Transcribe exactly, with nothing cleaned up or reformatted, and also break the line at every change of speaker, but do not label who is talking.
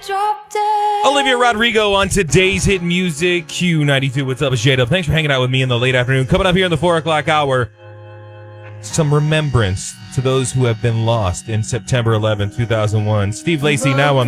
Olivia Rodrigo on today's hit music. Q ninety-two. What's up, J-Dub? Thanks for hanging out with me in the late afternoon. Coming up here in the four o'clock hour, some remembrance to those who have been lost in September eleventh, two thousand one. Steve Lacy now on